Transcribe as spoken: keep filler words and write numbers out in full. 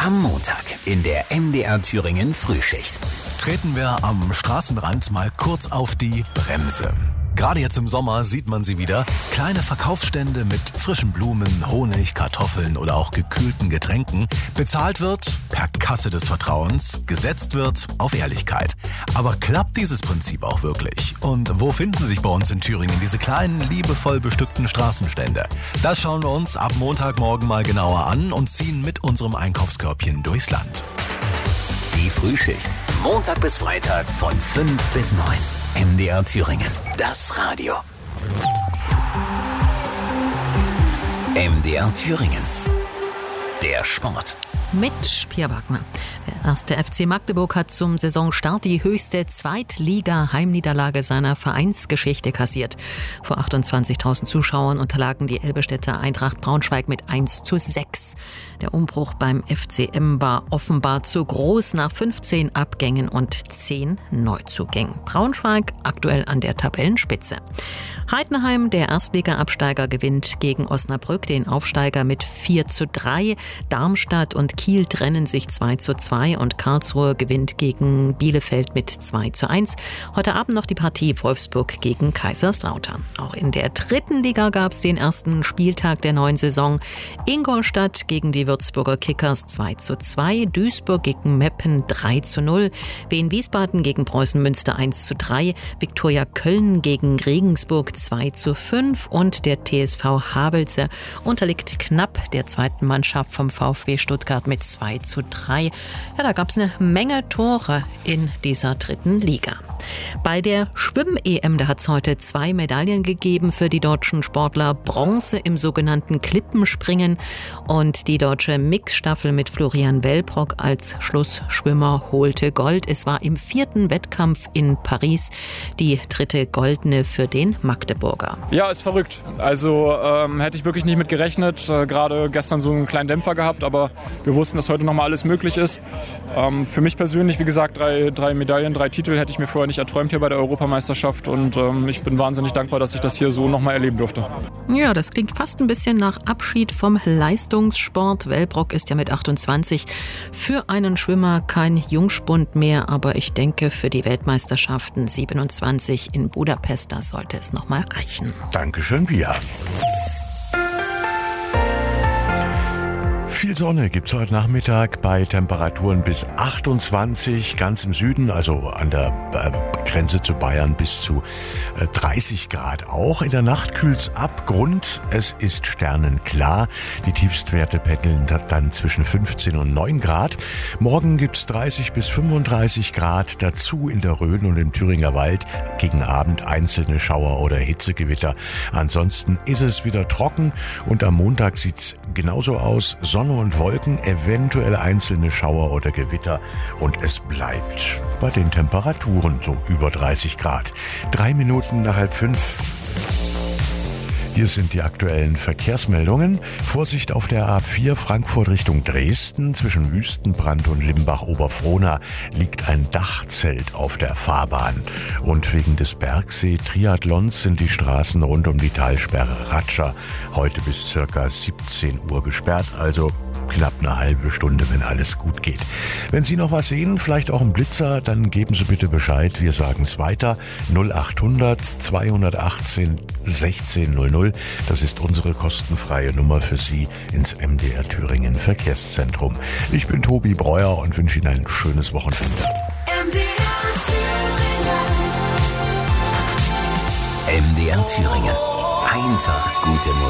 Am Montag in der M D R Thüringen Frühschicht. Treten wir am Straßenrand mal kurz auf die Bremse. Gerade jetzt im Sommer sieht man sie wieder. Kleine Verkaufsstände mit frischen Blumen, Honig, Kartoffeln oder auch gekühlten Getränken. Bezahlt wird per Kasse des Vertrauens, gesetzt wird auf Ehrlichkeit. Aber klappt dieses Prinzip auch wirklich? Und wo finden sich bei uns in Thüringen diese kleinen, liebevoll bestückten Straßenstände? Das schauen wir uns ab Montagmorgen mal genauer an und ziehen mit unserem Einkaufskörbchen durchs Land. Die Frühschicht. Montag bis Freitag von fünf bis neun. M D R Thüringen. Das Radio. M D R Thüringen. Der Sport. Mit Pia Wagner. Der erste F C Magdeburg hat zum Saisonstart die höchste Zweitliga-Heimniederlage seiner Vereinsgeschichte kassiert. Vor achtundzwanzigtausend Zuschauern unterlagen die Elbestädter Eintracht Braunschweig mit eins zu sechs. Der Umbruch beim F C M war offenbar zu groß nach fünfzehn Abgängen und zehn Neuzugängen. Braunschweig aktuell an der Tabellenspitze. Heidenheim, der Erstliga-Absteiger, gewinnt gegen Osnabrück den Aufsteiger mit vier zu drei. Darmstadt und Kiel trennen sich zwei zu zwei und Karlsruhe gewinnt gegen Bielefeld mit zwei zu eins. Heute Abend noch die Partie Wolfsburg gegen Kaiserslautern. Auch in der dritten Liga gab es den ersten Spieltag der neuen Saison. Ingolstadt gegen die Würzburger Kickers zwei zu zwei, Duisburg gegen Meppen drei zu null, Wien Wiesbaden gegen Preußen Münster eins zu drei, Viktoria Köln gegen Regensburg zwei zu fünf und der T S V Havelse unterliegt knapp der zweiten Mannschaft vom VfB Stuttgart mit zwei zu drei. Ja, da gab es eine Menge Tore in dieser dritten Liga. Bei der Schwimm-E M, da hat es heute zwei Medaillen gegeben für die deutschen Sportler. Bronze im sogenannten Klippenspringen und die deutsche Mixstaffel mit Florian Wellbrock als Schlussschwimmer holte Gold. Es war im vierten Wettkampf in Paris die dritte goldene für den Magdeburger. Ja, ist verrückt. Also ähm, hätte ich wirklich nicht mit gerechnet. Äh, gerade gestern so einen kleinen Dämpfer gehabt, aber wir wussten, dass heute nochmal alles möglich ist. Ähm, für mich persönlich, wie gesagt, drei, drei Medaillen, drei Titel hätte ich mir vorher nicht erträumt hier bei der Europameisterschaft und ähm, ich bin wahnsinnig dankbar, dass ich das hier so nochmal erleben durfte. Ja, das klingt fast ein bisschen nach Abschied vom Leistungssport. Wellbrock ist ja mit achtundzwanzig für einen Schwimmer kein Jungspund mehr, aber ich denke, für die Weltmeisterschaften siebenundzwanzig in Budapest, da sollte es nochmal reichen. Dankeschön, Pia. Viel Sonne gibt's heute Nachmittag bei Temperaturen bis achtundzwanzig, ganz im Süden, also an der äh, Grenze zu Bayern bis zu äh, dreißig Grad. Auch in der Nacht kühlt's ab. Grund, es ist sternenklar. Die Tiefstwerte pendeln dann zwischen fünfzehn und neun Grad. Morgen gibt's dreißig bis fünfunddreißig Grad. Dazu in der Rhön und im Thüringer Wald gegen Abend einzelne Schauer oder Hitzegewitter. Ansonsten ist es wieder trocken und am Montag sieht's genauso aus. Sonne und Wolken, eventuell einzelne Schauer oder Gewitter und es bleibt bei den Temperaturen so über dreißig Grad. Drei Minuten nach halb fünf. Hier sind die aktuellen Verkehrsmeldungen. Vorsicht auf der A vier Frankfurt Richtung Dresden. Zwischen Wüstenbrand und Limbach-Oberfrohna liegt ein Dachzelt auf der Fahrbahn. Und wegen des Bergsee-Triathlons sind die Straßen rund um die Talsperre Ratscher heute bis circa siebzehn Uhr gesperrt. Also knapp eine halbe Stunde, wenn alles gut geht. Wenn Sie noch was sehen, vielleicht auch einen Blitzer, dann geben Sie bitte Bescheid. Wir sagen es weiter. null achthundert zweihundertachtzehn sechzehn null null. Das ist unsere kostenfreie Nummer für Sie ins M D R Thüringen Verkehrszentrum. Ich bin Tobi Breuer und wünsche Ihnen ein schönes Wochenende. M D R Thüringen. M D R Thüringen. Einfach gute Musik.